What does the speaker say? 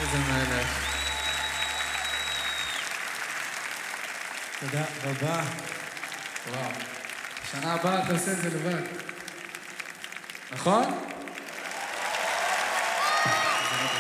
איזה מלך. תודה רבה. וואו. שנה הבאה אתה עושה את זה לבד. נכון?